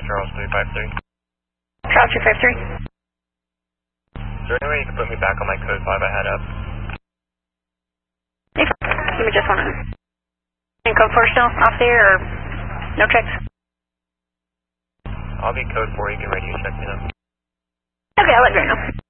Charles 353. Charles 353. Is there any way you can put me back on my code 5 I had up? Give me just 1 minute. Code 4 still off there or no checks? I'll be code 4, you can radio check me now. Okay, I'll let you know.